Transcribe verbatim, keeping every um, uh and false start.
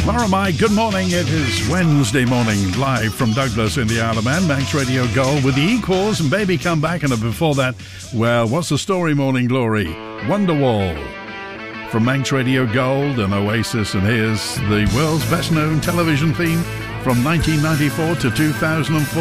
Laura Mai, good morning. It is Wednesday morning, live from Douglas in the Isle of Man. Manx Radio Gold with the Equals and Baby Come Back. And before that, well, what's the story, Morning Glory? Wonderwall from Manx Radio Gold and Oasis. And here's the world's best known television theme from nineteen ninety-four to two thousand four.